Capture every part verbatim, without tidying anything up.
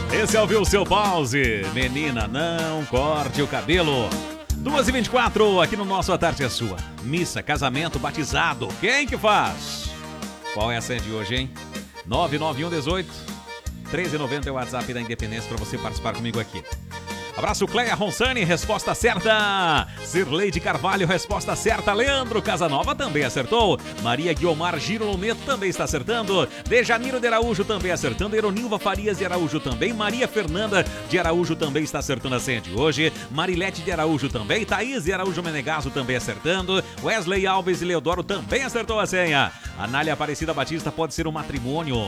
Esse é o Viu Seu Pause. Menina, não corte o cabelo. duas e vinte e quatro, aqui no nosso A Tarde é Sua. Missa, casamento, batizado. Quem que faz? Qual é a senha de hoje, hein? nove nove um dezoito, treze noventa é o WhatsApp da Independência para você participar comigo aqui. Abraço, Cleia Ronsani, resposta certa. Cirleide Carvalho, resposta certa. Leandro Casanova também acertou. Maria Guiomar Giroloneto também está acertando. Dejaniro de Araújo também acertando. Eronilva Farias de Araújo também. Maria Fernanda de Araújo também está acertando a senha de hoje. Marilete de Araújo também. Thaís de Araújo Menegaso também acertando. Wesley Alves e Leodoro também acertou a senha. Anália Aparecida Batista pode ser um matrimônio.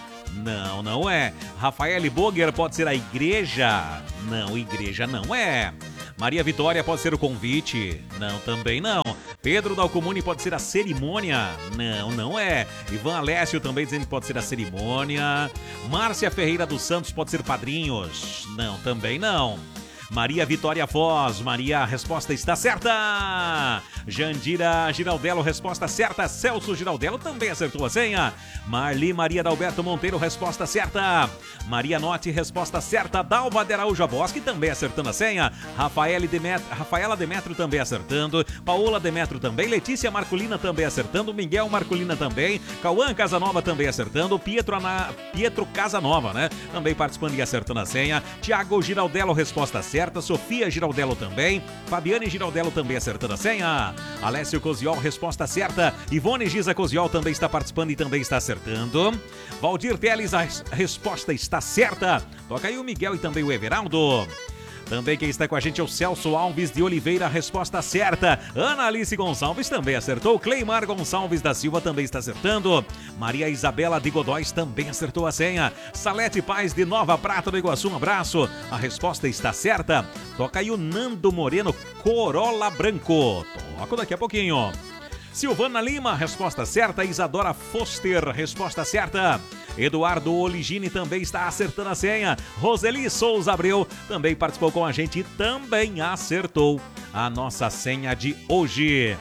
Não, não é. Rafael Boger pode ser a igreja. Não, igreja não é. Maria Vitória pode ser o convite. Não, também não. Pedro Dalcomune pode ser a cerimônia. Não, não é. Ivan Alessio também dizendo que pode ser a cerimônia. Márcia Ferreira dos Santos pode ser padrinhos. Não, também não. Maria Vitória Foz, Maria, a resposta está certa. Jandira Giraldello, resposta certa. Celso Giraldello também acertou a senha. Marli Maria Dalberto Monteiro, resposta certa. Maria Notti, resposta certa. Dalva de Araújo Bosque também acertando a senha. Rafaela Demetrio, Rafaela Demetrio também acertando. Paola Demetrio também. Letícia Marculina também acertando. Miguel Marculina também. Cauã Casanova também acertando. Pietro, Ana, Pietro Casanova, né? Também participando e acertando a senha. Tiago Giraldello, resposta certa. Sofia Giraldello também. Fabiane Giraldello também acertando a senha. Alessio Coziol, resposta certa. Ivone Giza Coziol também está participando e também está acertando. Valdir Teles, a resposta está certa. Toca aí o Miguel e também o Everaldo. Também quem está com a gente é o Celso Alves de Oliveira, resposta certa. Ana Alice Gonçalves também acertou. Cleimar Gonçalves da Silva também está acertando. Maria Isabela de Godóis também acertou a senha. Salete Paz de Nova Prata do Iguaçu, um abraço. A resposta está certa. Toca aí o Nando Moreno, Corolla Branco. Toco daqui a pouquinho. Silvana Lima, resposta certa. Isadora Foster, resposta certa. Eduardo Oligini também está acertando a senha. Roseli Souza Abreu também participou com a gente e também acertou a nossa senha de hoje.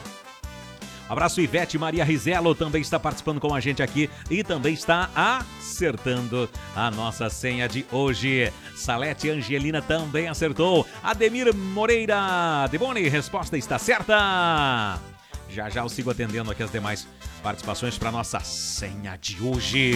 Abraço, Ivete Maria Rizelo também está participando com a gente aqui e também está acertando a nossa senha de hoje. Salete Angelina também acertou. Ademir Moreira de Boni, resposta está certa. Já já eu sigo atendendo aqui as demais participações para nossa senha de hoje.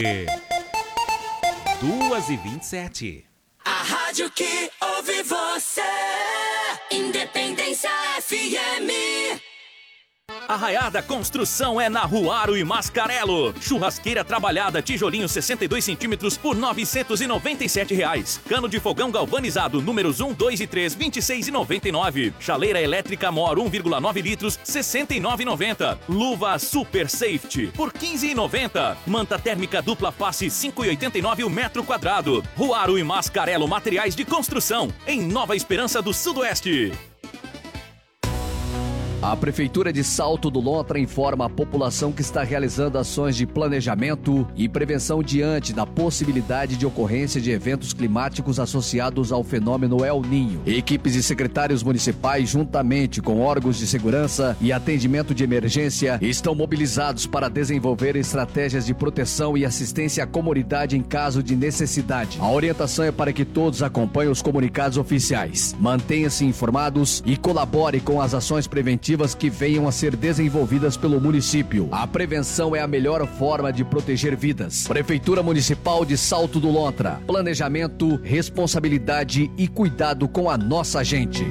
duas e vinte e sete. A rádio que ouve você. Independência F M. Arraiada Construção é na Ruaro e Mascarello. Churrasqueira trabalhada, tijolinho sessenta e dois centímetros por novecentos e noventa e sete reais. Cano de fogão galvanizado, números um, dois e três, vinte e seis e noventa e nove. Chaleira elétrica Mor um vírgula nove litros, sessenta e nove e noventa. Luva Super Safety por quinze e noventa. Manta térmica dupla face, cinco e oitenta e nove o metro quadrado. Ruaro e Mascarello Materiais de Construção, em Nova Esperança do Sudoeste. A Prefeitura de Salto do Lontra informa a população que está realizando ações de planejamento e prevenção diante da possibilidade de ocorrência de eventos climáticos associados ao fenômeno El Ninho. Equipes e secretários municipais, juntamente com órgãos de segurança e atendimento de emergência, estão mobilizados para desenvolver estratégias de proteção e assistência à comunidade em caso de necessidade. A orientação é para que todos acompanhem os comunicados oficiais, mantenham-se informados e colaborem com as ações preventivas que venham a ser desenvolvidas pelo município. A prevenção é a melhor forma de proteger vidas. Prefeitura Municipal de Salto do Lontra. Planejamento, responsabilidade e cuidado com a nossa gente.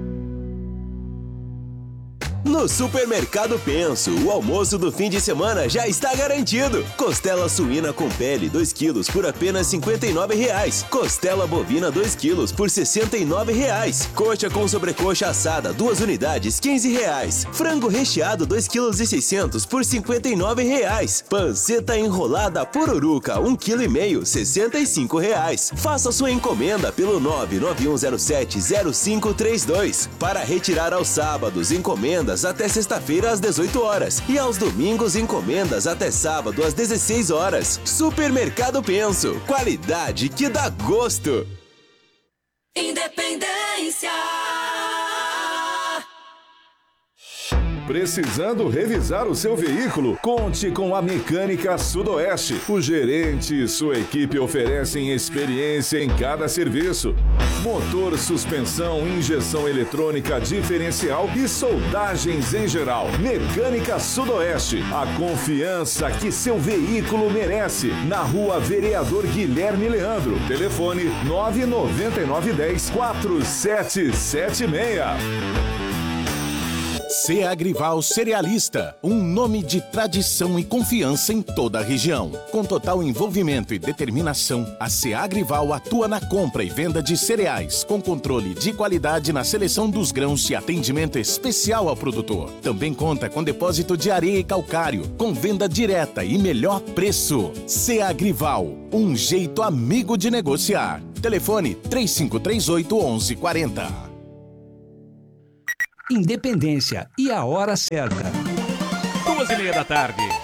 No Supermercado Penso, o almoço do fim de semana já está garantido. Costela suína com pele, dois quilos, por apenas cinquenta e nove reais. Costela bovina, dois quilos, por sessenta e nove reais. Coxa com sobrecoxa assada, duas unidades, quinze reais. Frango recheado, dois quilos e seiscentos, por cinquenta e nove reais. Panceta enrolada pururuca, um quilo e meio, sessenta e cinco reais. Faça sua encomenda pelo nove nove um zero sete zero cinco três dois. Para retirar aos sábados, encomendas até sexta-feira às dezoito horas e aos domingos encomendas até sábado às dezesseis horas. Supermercado Penso, qualidade que dá gosto. Independência. Precisando revisar o seu veículo? Conte com a Mecânica Sudoeste. O gerente e sua equipe oferecem experiência em cada serviço. Motor, suspensão, injeção eletrônica diferencial e soldagens em geral. Mecânica Sudoeste. A confiança que seu veículo merece. Na Rua Vereador Guilherme Leandro. Telefone nove nove nove um zero quatro sete sete seis. Ceagrival Cerealista, um nome de tradição e confiança em toda a região. Com total envolvimento e determinação, a Ceagrival atua na compra e venda de cereais, com controle de qualidade na seleção dos grãos e atendimento especial ao produtor. Também conta com depósito de areia e calcário, com venda direta e melhor preço. Ceagrival, um jeito amigo de negociar. Telefone três cinco três oito, onze quarenta. Independência e a hora certa. Duas e meia da tarde.